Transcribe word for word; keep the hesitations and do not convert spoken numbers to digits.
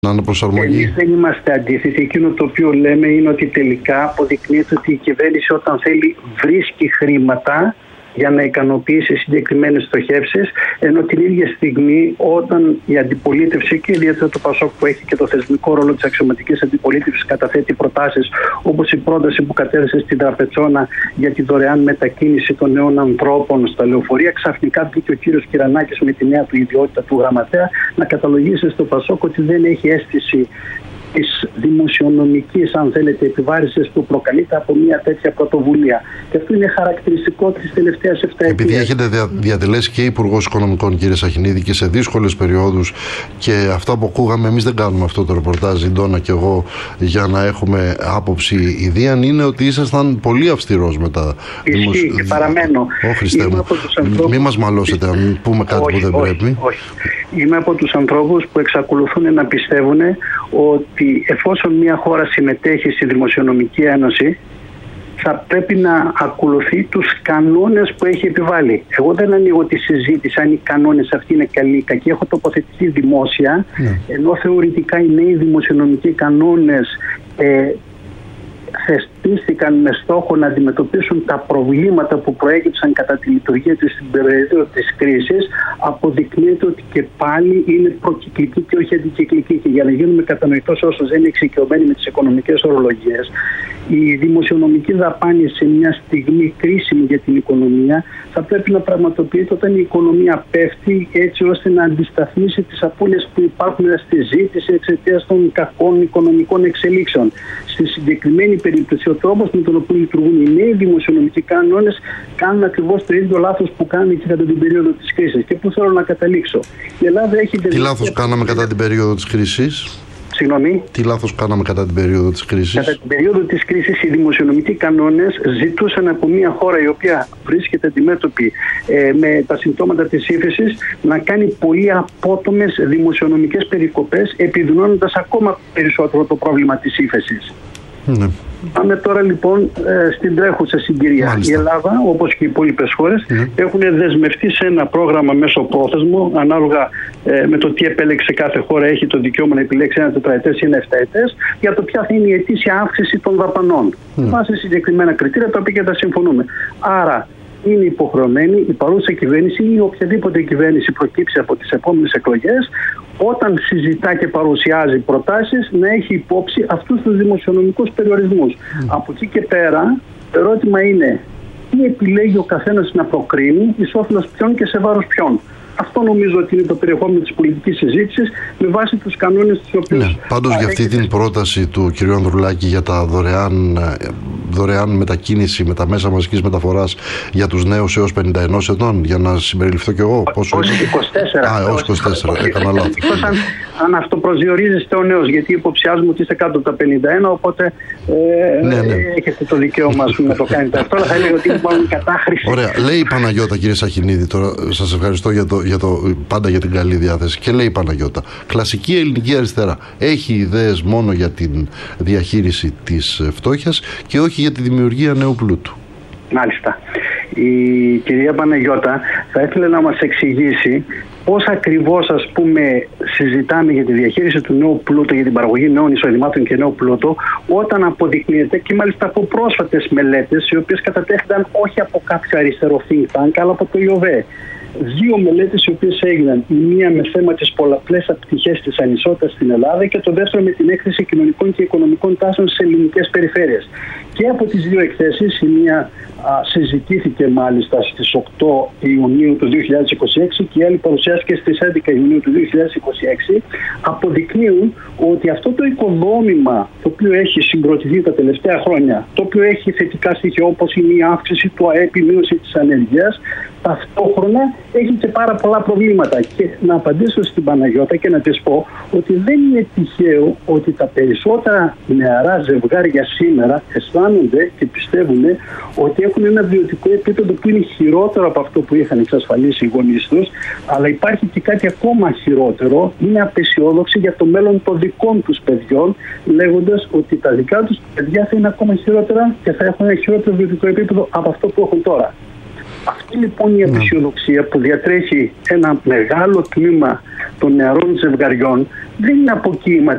Αναπροσαρμογή. Εμείς δεν είμαστε αντίθετοι. Εκείνο το οποίο λέμε είναι ότι τελικά αποδεικνύεται ότι η κυβέρνηση, όταν θέλει, βρίσκει χρήματα για να ικανοποιήσει συγκεκριμένες στοχεύσεις, ενώ την ίδια στιγμή όταν η αντιπολίτευση, και ιδιαίτερα το ΠΑΣΟΚ που έχει και το θεσμικό ρόλο της αξιωματικής αντιπολίτευσης, καταθέτει προτάσεις όπως η πρόταση που κατέθεσε στην Τραπετσόνα για τη δωρεάν μετακίνηση των νέων ανθρώπων στα λεωφορεία, ξαφνικά βγήκε ο κύριος Κυρανάκης με τη νέα του ιδιότητα του γραμματέα να καταλογίσει στο ΠΑΣΟΚ ότι δεν έχει αίσθηση της δημοσιονομικής, αν θέλετε, επιβάρησης που προκαλείται από μια τέτοια πρωτοβουλία. Και αυτό είναι χαρακτηριστικό της τελευταίας εφταετίας. Επειδή έχετε δια, διατελέσει και Υπουργός Οικονομικών, κύριε Σαχινίδη, και σε δύσκολες περιόδους, και αυτά που ακούγαμε, εμείς δεν κάνουμε αυτό το ρεπορτάζ, η Ντόνα και εγώ, για να έχουμε άποψη ιδίαν, είναι ότι ήσασταν πολύ αυστηρός με τα δημοσιονομικά. Ισχύει και παραμένω. Ω Χριστέ μου, ανθρώπους... μην μας μαλώσετε αν πούμε κάτι όχι, που δεν όχι, πρέπει. Όχι. Είμαι από τους ανθρώπους που εξακολουθούν να πιστεύουν ότι εφόσον μια χώρα συμμετέχει στη Δημοσιονομική Ένωση, θα πρέπει να ακολουθεί τους κανόνες που έχει επιβάλει. Εγώ δεν ανοίγω τη συζήτηση αν οι κανόνες αυτοί είναι καλοί ή κακοί. Έχω τοποθετηθεί δημόσια, ναι. Ενώ θεωρητικά οι νέοι δημοσιονομικοί κανόνες ε, θεσπίστηκαν με στόχο να αντιμετωπίσουν τα προβλήματα που προέκυψαν κατά τη λειτουργία της στην περίοδο της κρίσης, αποδεικνύεται ότι και πάλι είναι προκυκλική και όχι αντικυκλική. Και για να γίνουμε κατανοητός όσους δεν είναι εξοικειωμένοι με τις οικονομικές ορολογίες, η δημοσιονομική δαπάνη σε μια στιγμή κρίσιμη για την οικονομία θα πρέπει να πραγματοποιείται όταν η οικονομία πέφτει, έτσι ώστε να αντισταθμίσει τις απώλειες που υπάρχουν στη ζήτηση εξαιτίας των κακών οικονομικών εξελίξεων. Στη συγκεκριμένη περίπτωση, ο τρόπος με τον οποίο λειτουργούν οι νέοι δημοσιονομικοί κανόνες κάνουν ακριβώς το ίδιο λάθος που κάνουν και κατά την περίοδο της κρίσης. Και πού θέλω να καταλήξω. Η Ελλάδα έχει... Τι λάθος κάναμε κατά την περίοδο της κρίσης? Συγγνώμη. Τι λάθος κάναμε κατά την περίοδο της κρίσης? Κατά την περίοδο της κρίσης οι δημοσιονομικοί κανόνες ζητούσαν από μια χώρα η οποία βρίσκεται αντιμέτωπη ε, με τα συμπτώματα της ύφεσης να κάνει πολύ απότομες δημοσιονομικές περικοπές, επιδεινώνοντας ακόμα περισσότερο το πρόβλημα της ύφεσης. Ναι. Πάμε τώρα λοιπόν ε, στην τρέχουσα συγκυρία. Μάλιστα. Η Ελλάδα, όπως και οι υπόλοιπες χώρες, mm. έχουν δεσμευτεί σε ένα πρόγραμμα μέσοπρόθεσμο, ανάλογα ε, με το τι επέλεξε κάθε χώρα, έχει το δικαίωμα να επιλέξει ένα τετραετές ή ένα εφταετές, για το ποια θα είναι η ετήσια αύξηση των δαπανών. Mm. Βάσει συγκεκριμένα κριτήρια, τα οποία και τα συμφωνούμε. Άρα, είναι υποχρεωμένη η παρούσα κυβέρνηση ή οποιαδήποτε κυβέρνηση προκύψει από τις επόμενες εκλογές, όταν συζητά και παρουσιάζει προτάσεις, να έχει υπόψη αυτούς τους δημοσιονομικούς περιορισμούς. Mm. Από εκεί και πέρα, το ερώτημα είναι τι επιλέγει ο καθένας να προκρίνει, εις όφελος ποιον και σε βάρος ποιον. Αυτό νομίζω ότι είναι το περιεχόμενο της πολιτικής συζήτησης με βάση τους κανόνες τους οποίους... Ναι, πάντως για αυτή την πρόταση του κ. Ανδρουλάκη για τα δωρεάν, δωρεάν μετακίνηση με τα μέσα μαζικής μεταφοράς για τους νέους έως πενήντα ενός ετών, για να συμπεριληφθώ κι εγώ. Πόσο ως είκοσι τέσσερα. Α, ως είκοσι τέσσερα. Έκανα λάθος. Εκτός αν, αν αυτοπροσδιορίζεστε ο νέος, γιατί υποψιάζουμε ότι είστε κάτω από τα πενήντα ένα, οπότε ε, ναι, ναι. έχετε το δικαίωμα να το κάνετε αυτό. Αλλά θα έλεγα ότι είναι μάλλον κατάχρηση. Ωραία. Λέει η Παναγιώτα, κύριε Σαχινίδη, τώρα σας ευχαριστώ για το, για το, πάντα για την καλή διάθεση. Και λέει η Παναγιώτα, κλασική ελληνική αριστερά έχει ιδέες μόνο για την διαχείριση της φτώχειας και όχι για τη δημιουργία νέου πλούτου. Μάλιστα. Η κυρία Παναγιώτα θα ήθελε να μας εξηγήσει πώς ακριβώς, ας πούμε, συζητάμε για τη διαχείριση του νέου πλούτου, για την παραγωγή νέων εισοδημάτων και νέου πλούτου, όταν αποδεικνύεται, και μάλιστα από πρόσφατες μελέτες, οι οποίες κατατέθηκαν όχι από κάποιο αριστερό think tank, αλλά από το ΙΟΒΕ. Δύο μελέτες οι οποίες έγιναν, η μία με θέμα τις πολλαπλές πτυχές της ανισότητας στην Ελλάδα και το δεύτερο με την έκθεση κοινωνικών και οικονομικών τάσεων σε ελληνικές περιφέρειες. Και από τις δύο εκθέσεις, η μία α, συζητήθηκε μάλιστα στις οκτώ Ιουνίου του δύο χιλιάδες είκοσι έξι και η άλλη παρουσιάστηκε στις έντεκα Ιουνίου του δύο χιλιάδες είκοσι έξι, αποδεικνύουν ότι αυτό το οικοδόμημα το οποίο έχει συγκροτηθεί τα τελευταία χρόνια, το οποίο έχει θετικά στοιχεία όπως είναι η αύξηση του ΑΕΠ, η μείωση της ανεργίας, ταυτόχρονα έχει και πάρα πολλά προβλήματα. Και να απαντήσω στην Παναγιώτα και να της πω ότι δεν είναι τυχαίο ότι τα περισσότερα νεαρά ζευγάρια σήμερα αισθάνονται και πιστεύουν ότι έχουν ένα βιωτικό επίπεδο που είναι χειρότερο από αυτό που είχαν εξασφαλίσει οι γονείς τους, αλλά υπάρχει και κάτι ακόμα χειρότερο, είναι απεσιόδοξοι για το μέλλον των δικών τους παιδιών, λέγοντας ότι τα δικά τους παιδιά θα είναι ακόμα χειρότερα και θα έχουν ένα χειρότερο βιωτικό επίπεδο από αυτό που έχουν τώρα. Αυτή λοιπόν η απεσιοδοξία που διατρέχει ένα μεγάλο τμήμα των νεαρών ζευγαριών δεν είναι αποκύημα